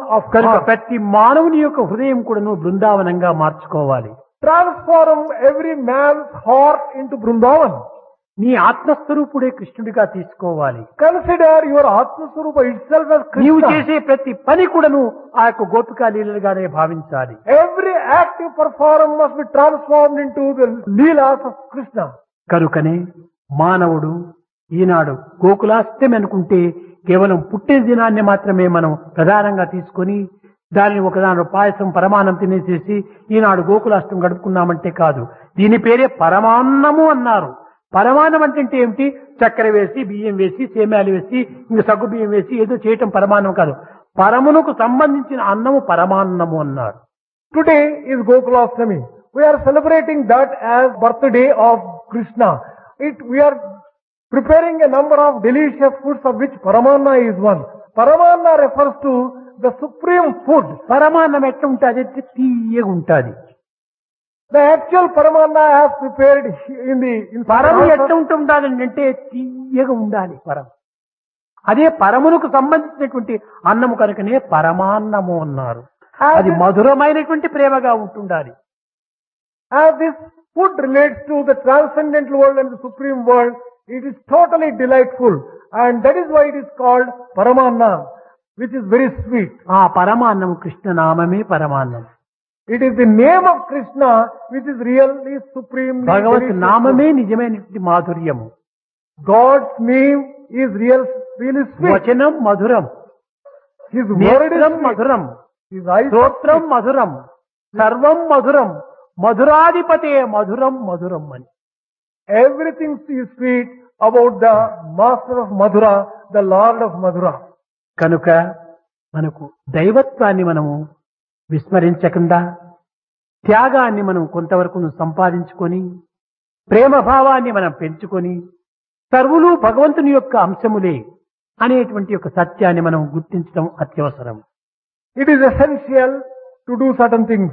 of కనుక heart. ప్రతి మానవుని యొక్క హృదయం కూడాను బృందావనంగా మార్చుకోవాలి. Transform every man's heart into Vrindavan. నీ ఆత్మస్వరూపుడే కృష్ణుడిగా తీసుకోవాలి. Consider your Atma Swarupa itself as నీవు Krishna. చేసే ప్రతి పని కూడాను ఆ యొక్క గోపికా లీలలుగానే భావించాలి. Every act you perform must be transformed into the Leelas of Krishna. కనుకనే మానవుడు ఈనాడు గోకులాష్టమి అనుకుంటే కేవలం పుట్టిన దినాన్ని మాత్రమే మనం ప్రధానంగా తీసుకొని దానిని ఒకదాని పాయసం పరమాన్నం తినేసేసి ఈనాడు గోకులాష్టం గడుపుకున్నామంటే కాదు. దీని పేరే పరమాన్నము అన్నారు. పరమాన్నం అంటే ఏమిటి? చక్కెర వేసి బియ్యం వేసి సేమ్యాలు వేసి ఇంక సగ్గు బియ్యం వేసి ఏదో చేయటం పరమాన్నం కాదు. పరమునకు సంబంధించిన అన్నము పరమాన్నము అన్నారు. Today is Gokulashtami. We are celebrating that as birthday of Krishna. We are preparing a number of delicious foods of which Paramanna is one. Paramanna refers to the supreme food. పరమాన్నం ఎట్లా ఉంటుంది? తీయగా ఉంటుంది. The actual Paramanna as prepared in పరము ఎట్లా ఉంటుండాలి అంటే తీయగా ఉండాలి పరం. అదే పరమునకు సంబంధించినటువంటి అన్నము కనుకనే పరమాన్నము అన్నారు. అది మధురమైనటువంటి ప్రేమగా ఉంటుండాలి. As this food relates to the transcendental world and the supreme world, it is totally delightful, and that is why it is called Paramanna, which is very sweet. ఆ పరమాన్నం కృష్ణ నామమే పరమాన్నం. It is the name of Krishna which is really supreme. భగవత్ నామమే నిజమైనటువంటి మాధుర్యము. God's name is really sweet. వచనం మధురం, His word is నేత్రం sweet. మధురం, His eyes are స్తోత్రం sweet. మధురం, సర్వం మధురం, మధురాధిపతే మధురం మధురం అని. Everything is sweet about the Master of Madhura, the Lord of Madhura. కనుక మనకు దైవత్వాన్ని మనము విస్మరించకుండా త్యాగాన్ని మనం కొంతవరకు సంపాదించుకొని ప్రేమ భావాన్ని మనం పెంచుకొని సర్వులు భగవంతుని యొక్క అంశములే అనేటువంటి యొక్క సత్యాన్ని మనం గుర్తించడం అత్యవసరం. It is essential to do certain things.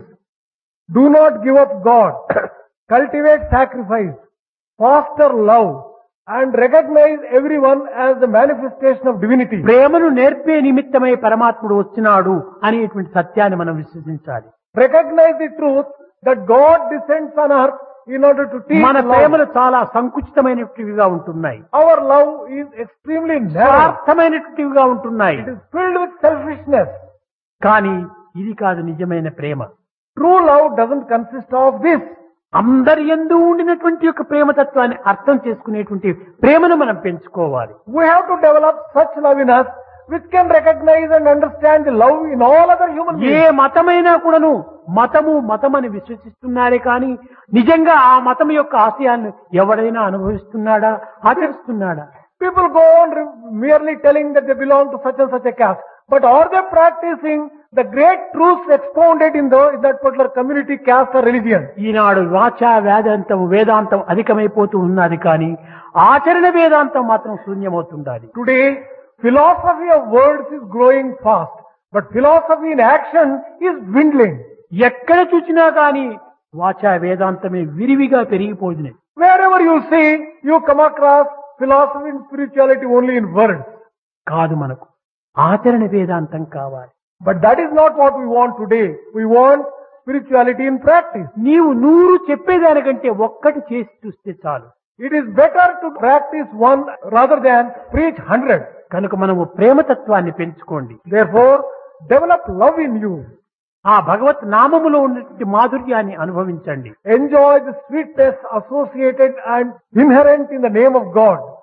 Do not give up God. Cultivate sacrifice. Foster love. And recognize everyone as the manifestation of divinity. ప్రేమను నేర్పే నిమిత్తమై పరమాత్ముడు వచ్చినాడు అనేటువంటి సత్యాన్ని మనం విశ్వసించాలి. Recognize the truth that God descends on earth in order to teach మన love. ప్రేమలు చాలా సంకుచితమైనటివిగా ఉంటున్నాయి. Our love is extremely narrow. స్వార్థమైనటివిగా ఉంటున్నాయి. It is filled with selfishness. కానీ ఇది కాదు నిజమైన ప్రేమ. True love doesn't consist of this. అందరి యందు ఉండినటువంటి యొక్క ప్రేమతత్వాన్ని అర్థం చేసుకునేటువంటి ప్రేమను మనం పెంచుకోవాలి. We have to develop such love in us which can recognize and understand the love in all other human A beings. మతమైనా కూడాను మతమని విశ్వసిస్తున్నారే కానీ నిజంగా ఆ మతం యొక్క ఆశయాలను ఎవడైనా అనుభవిస్తున్నాడా, ఆచరిస్తున్నాడా? People go on merely telling that they belong to such and such a caste. But are they practicing the great truths expounded in that particular community, caste or religion? ఈనాడు వాచా వేదాంతం అధికమైపోతూ ఉన్నది కానీ ఆచరణ వేదాంతం మాత్రం శూన్యమవుతుండాలి. Today, philosophy of words is growing fast, but philosophy in action is dwindling. ఎక్కడ చూసినా కానీ వాచా వేదాంతమే విరివిగా పెరిగిపోయింది. Wherever you see, you come across philosophy and spirituality only in words. కాదు, మనకు ఆచరణ వేదాంతం కావాలి. But that is not what we want today. We want spirituality in practice. నీవు 100 చెప్పేదానికంటే ఒక్కటి చేసి చూస్తే చాలు. It is better to practice one rather than preach 100. కనుక మనము ప్రేమతత్వాన్ని పెంచుకోండి. Therefore, develop love in you. ఆ భగవత్ నామములో ఉన్నటువంటి మాధుర్యాన్ని అనుభవించండి. Enjoy the sweetness associated and inherent in the name of God.